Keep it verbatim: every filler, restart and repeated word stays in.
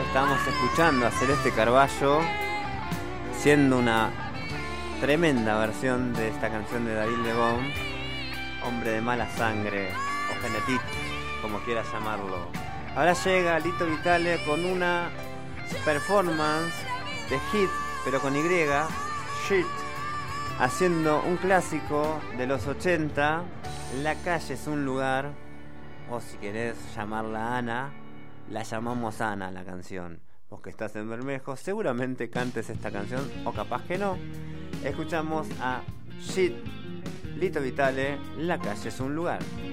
Estamos escuchando a Celeste Carballo siendo una tremenda versión de esta canción de David Lebón, Hombre de mala sangre o Genetit, como quieras llamarlo. Ahora llega Lito Vitale con una performance de Hit, pero con Y, Shit, haciendo un clásico de los ochenta, La calle es un lugar, o si querés llamarla Ana, la llamamos Ana la canción. Vos que estás en Bermejo seguramente cantes esta canción, o capaz que no. Escuchamos a Shit, Lito Vitale, La calle es un lugar.